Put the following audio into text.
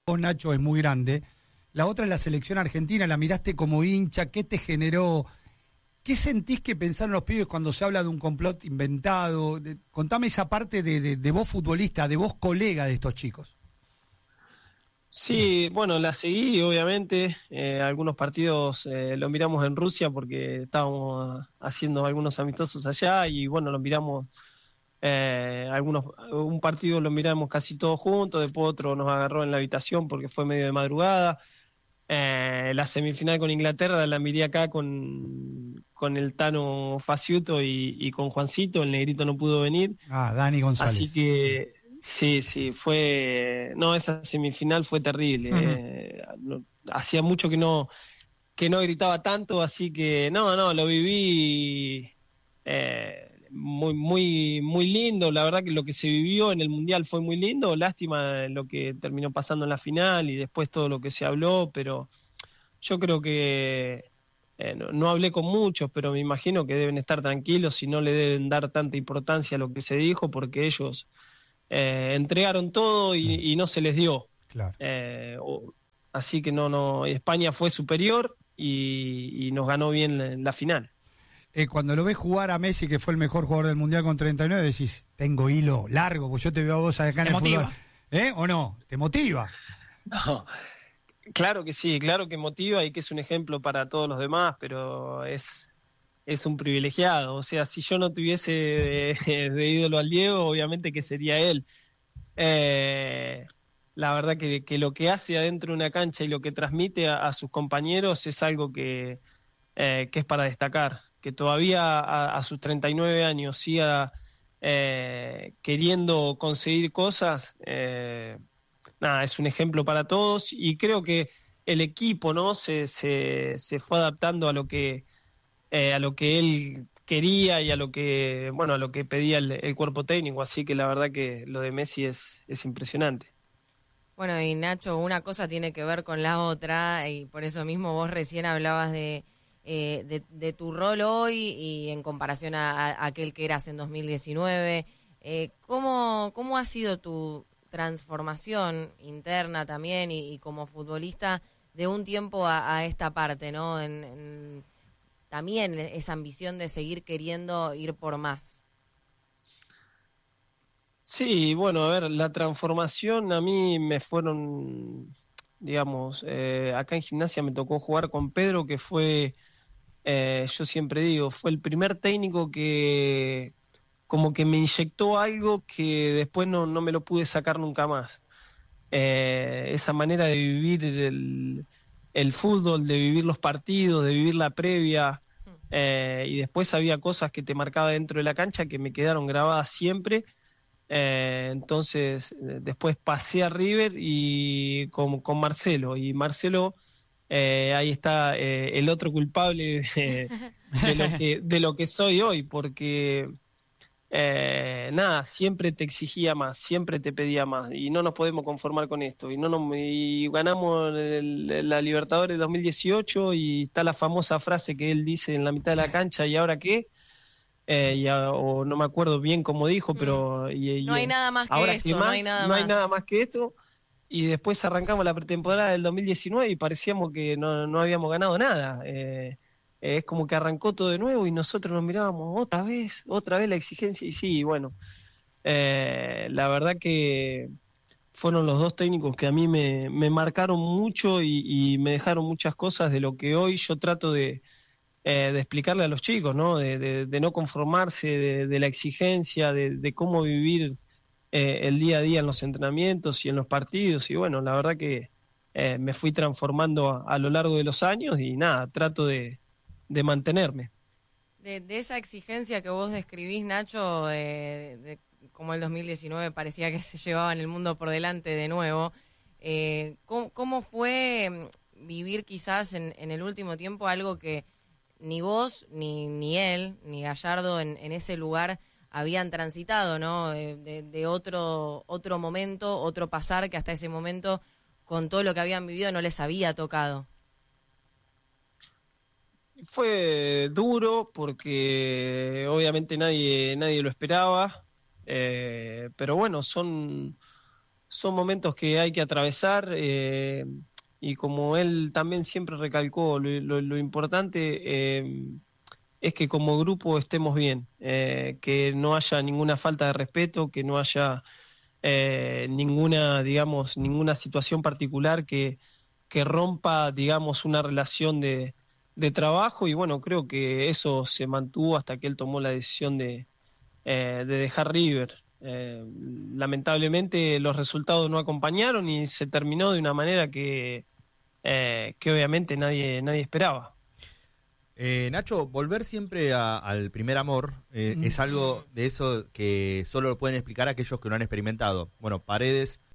Nacho, es muy grande. La otra es la selección argentina, la miraste como hincha, ¿qué te generó? ¿Qué sentís que pensaron los pibes cuando se habla de un complot inventado? Contame esa parte de vos futbolista, de vos colega de estos chicos. Sí, bueno, la seguí, obviamente. Algunos partidos los miramos en Rusia porque estábamos haciendo algunos amistosos allá y bueno, los miramos, un partido lo miramos casi todos juntos, después otro nos agarró en la habitación porque fue medio de madrugada. La semifinal con Inglaterra la miré acá con el Tano Faciuto y con Juancito, el negrito no pudo venir. Ah, Dani Así González. que sí, fue, no, esa semifinal fue terrible. Hacía mucho que no gritaba tanto, así que no, lo viví muy lindo. La verdad que lo que se vivió en el Mundial fue muy lindo. Lástima lo que terminó pasando en la final y después todo lo que se habló, pero yo creo que no hablé con muchos, pero me imagino que deben estar tranquilos y no le deben dar tanta importancia a lo que se dijo porque ellos entregaron todo y no se les dio. Claro. Así que no, España fue superior y nos ganó bien la final. Cuando lo ves jugar a Messi, que fue el mejor jugador del Mundial con 39, decís, tengo hilo largo, pues yo te veo a vos acá en el fútbol. ¿O no? ¿Te motiva? No, claro que sí, claro que motiva y que es un ejemplo para todos los demás, pero es un privilegiado. O sea, si yo no tuviese de ídolo al Diego, obviamente que sería él. Eh, la verdad que lo que hace adentro de una cancha y lo que transmite a sus compañeros es algo que es para destacar. Que todavía a sus 39 años siga queriendo conseguir cosas, nada, es un ejemplo para todos y creo que el equipo, ¿no? Se fue adaptando a lo que él quería y a lo que pedía el cuerpo técnico, así que la verdad que lo de Messi es impresionante. Bueno, y Nacho, una cosa tiene que ver con la otra, y por eso mismo vos recién hablabas de tu rol hoy y en comparación a aquel que eras en 2019. ¿Cómo ha sido tu transformación interna también y como futbolista de un tiempo a esta parte, ¿no? También esa ambición de seguir queriendo ir por más. Sí, bueno, a ver, la transformación a mí me fueron, digamos, acá en Gimnasia me tocó jugar con Pedro, que fue, yo siempre digo, fue el primer técnico que como que me inyectó algo que después no me lo pude sacar nunca más. Esa manera de vivir el fútbol, de vivir los partidos, de vivir la previa, y después había cosas que te marcaba dentro de la cancha que me quedaron grabadas siempre. Entonces, después pasé a River y con Marcelo, y Marcelo, ahí está el otro culpable de lo que soy hoy, porque nada, siempre te exigía más, siempre te pedía más, y no nos podemos conformar con esto, y ganamos la Libertadores 2018 y está la famosa frase que él dice en la mitad de la cancha, ¿y ahora qué? O no me acuerdo bien cómo dijo, pero No hay nada más que ahora qué esto, no más, hay nada no hay más. nada más que esto, y después arrancamos la pretemporada del 2019 y parecíamos que no habíamos ganado nada. Es como que arrancó todo de nuevo y nosotros nos mirábamos otra vez la exigencia, y sí, bueno, la verdad que fueron los dos técnicos que a mí me marcaron mucho y me dejaron muchas cosas de lo que hoy yo trato de explicarle a los chicos, ¿no? De no conformarse, de la exigencia, de cómo vivir el día a día en los entrenamientos y en los partidos. Y bueno, la verdad que me fui transformando a lo largo de los años y nada, trato de mantenerme. De esa exigencia que vos describís, Nacho, como el 2019 parecía que se llevaban el mundo por delante de nuevo, ¿cómo fue vivir quizás en el último tiempo algo que ni vos, ni él, ni Gallardo en ese lugar habían transitado, ¿no? De otro momento, otro pasar que hasta ese momento, con todo lo que habían vivido, no les había tocado? Fue duro porque obviamente nadie lo esperaba, pero bueno, son momentos que hay que atravesar, y como él también siempre recalcó, lo importante es que como grupo estemos bien, que no haya ninguna falta de respeto, que no haya ninguna situación particular que rompa, digamos, una relación de trabajo, y bueno, creo que eso se mantuvo hasta que él tomó la decisión de dejar River. Lamentablemente los resultados no acompañaron y se terminó de una manera que obviamente nadie esperaba. Nacho, volver siempre al primer amor es algo de eso que solo lo pueden explicar aquellos que lo han experimentado. Bueno, Paredes